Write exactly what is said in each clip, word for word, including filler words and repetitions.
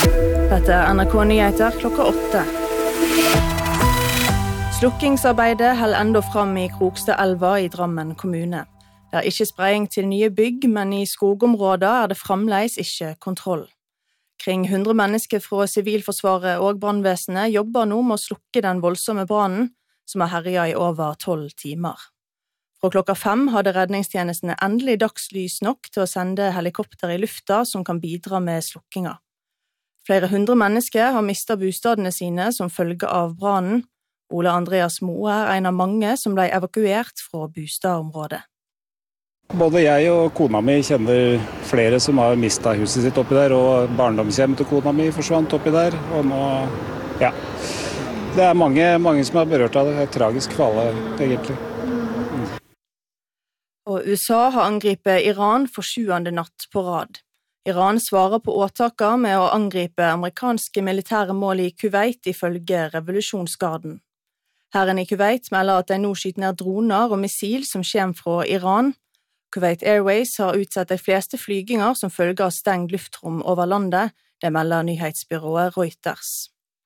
Dette er N R K Nyheter klokka åtte. Slukkingsarbeidet holder enda fram i Krokstadelva i Drammen kommune. Det er ikke spraying til nye bygg, men i skogområder er det fremdeles ikke kontroll. Kring hundre mennesker fra Sivilforsvaret og brannvesenet jobber nå med å slukke den voldsomme brannen, som har herjet i over tolv timer. Fra klokka fem hadde redningstjenestene endelig dagslys nok til å sende helikopter i lufta som kan bidra med slukkinga. Flere hundre mennesker har mistet bostadene sine som følge av brannen. Ole Andreas Moe er en av mange som ble evakuert fra bostadområdet. Både jeg og kona mi kjenner flere som har mistet huset sitt oppi der, og barndomshjem til kona mi forsvant oppi der. Og nå, ja, det er mange, mange som er berørt av det. Det er tragisk for alle, egentlig. Mm. Og U S A har angripet Iran for sjuende natt på rad. Iran svarer på åtaker med å angripe amerikanske militære mål i Kuwait ifølge revolusjonsgarden. Hæren i Kuwait melder at de nå skyter ned droner og missil som kommer fra Iran. Kuwait Airways har utsatt de fleste flyginger som følge av stengt luftrom over landet, det melder nyhetsbyrået Reuters.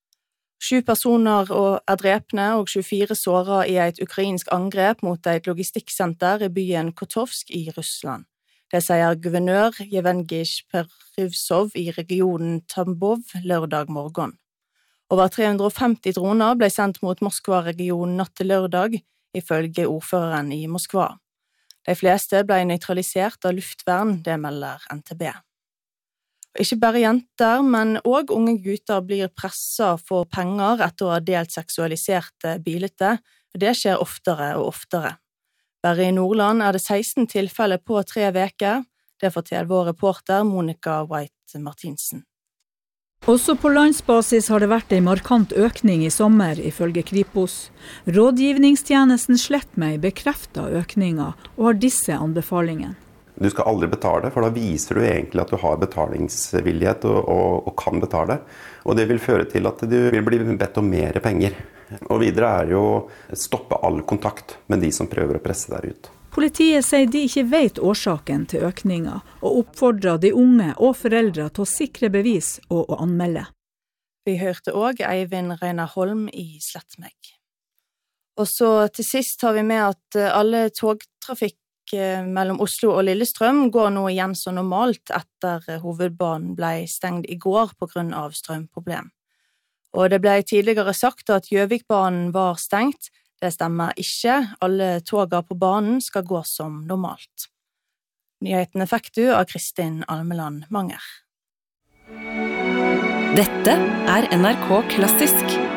Sju personer er drepne og tjuefire såret i et ukrainsk angrep mot et logistikksenter i byen Kotovsk i Russland. Det sier guvernør Jevgenij Perivsov i regionen Tambov lørdag morgen. Over tre hundre og femti droner ble sendt mot Moskva-regionen natt til lørdag, ifølge ordføreren i Moskva. De fleste ble nøytralisert av luftvern, det melder N T B. Ikke bare jenter, men også unge gutter blir presset for penger etter å ha delt seksualiserte bilder, og det skjer oftere og oftere. Bare i Nordland er det seksten tilfeller på tre veker, det forteller vår reporter Monica White Martinsen. Også på landsbasis har det vært en markant økning i sommer, ifølge Kripos. Rådgivningstjenesten Slettmeg bekrefter økninga og har disse anbefalingene. Du skal aldri betale, for da viser du egentlig at du har betalingsvillighet og, og, og kan betale. Og det vil føre til at du vil bli bedt om mer penger. Og videre er jo stoppe all kontakt med de som prøver å presse deg ut. Politiet sier de ikke vet årsaken til økninga, og oppfordrer de unge og foreldre til å sikre bevis og å anmelde. Vi hørte også Eivind Reinar Holm i Slettmeg. Og så til sist har vi med at alle togtrafikk mellom Oslo og Lillestrøm går nå igjen så normalt etter hovedbanen ble stengt i går på grunn av strømproblem. Og det ble tidligere sagt at Gjøvikbanen var stengt. Det stemmer ikke. Alle toger på banen skal gå som normalt. Nyhetene fikk du av Kristin Almeland Manger. Dette er N R K Klassisk.